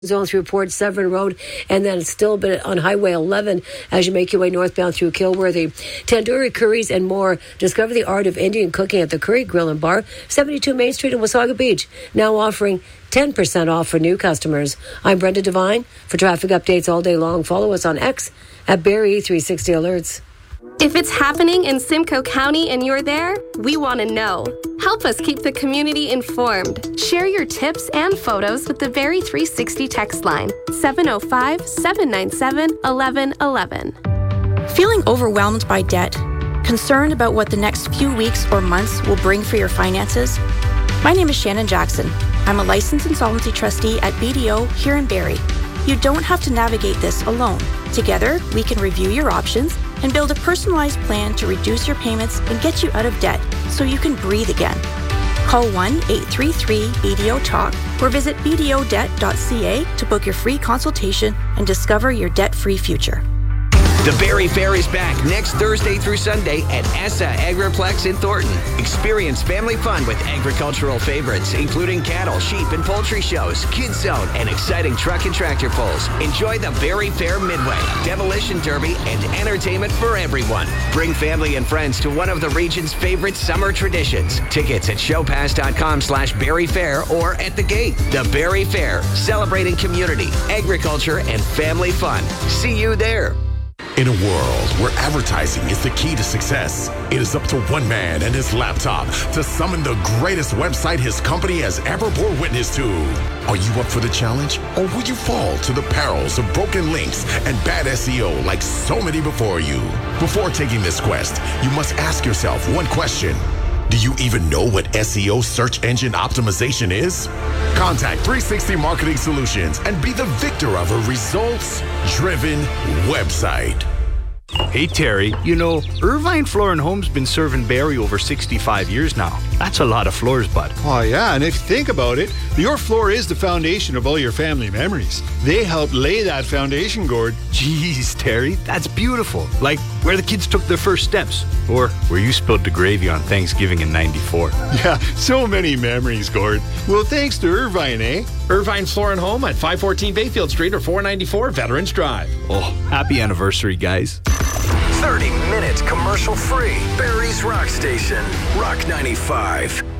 zone through Port Severn Road, and then still a bit on Highway 11 as you make your way northbound through Kilworthy. Tandoori curries and more. Discover the art of Indian cooking at the Curry Grill and Bar, 72 Main Street in Wasaga Beach. Now offering 10% off for new customers. I'm Brenda Devine. For traffic updates all day long, follow us on X at Barrie 360 Alerts. If it's happening in Simcoe County and you're there, we want to know. Help us keep the community informed. Share your tips and photos with the Barrie 360 text line, 705-797-1111. Feeling overwhelmed by debt? Concerned about what the next few weeks or months will bring for your finances? My name is Shannon Jackson. I'm a licensed insolvency trustee at BDO here in Barrie. You don't have to navigate this alone. Together, we can review your options and build a personalized plan to reduce your payments and get you out of debt so you can breathe again. Call 1-833-BDO-TALK or visit bdodebt.ca to book your free consultation and discover your debt-free future. The Barrie Fair is back next Thursday through Sunday at ESSA Agriplex in Thornton. Experience family fun with agricultural favorites, including cattle, sheep, and poultry shows, kids zone, and exciting truck and tractor pulls. Enjoy the Barrie Fair Midway, Demolition Derby, and entertainment for everyone. Bring family and friends to one of the region's favorite summer traditions. Tickets at showpass.com/Barrie Fair or at the gate. The Barrie Fair, celebrating community, agriculture, and family fun. See you there. In a world where advertising is the key to success, it is up to one man and his laptop to summon the greatest website his company has ever bore witness to. Are you up for the challenge, or will you fall to the perils of broken links and bad SEO like so many before you? Before taking this quest, you must ask yourself one question. Do you even know what SEO search engine optimization is? Contact 360 Marketing Solutions and be the victor of a results-driven website. Hey, Terry, you know, Irvine Floor & Home's been serving Barrie over 65 years now. That's a lot of floors, bud. Oh, yeah, and if you think about it, your floor is the foundation of all your family memories. They helped lay that foundation, Gord. Jeez, Terry, that's beautiful. Like where the kids took their first steps, or where you spilled the gravy on Thanksgiving in '94. Yeah, so many memories, Gord. Well, thanks to Irvine, eh? Irvine Floor & Home at 514 Bayfield Street or 494 Veterans Drive. Oh, happy anniversary, guys. 30 minutes commercial free. Barrie's Rock Station. Rock 95.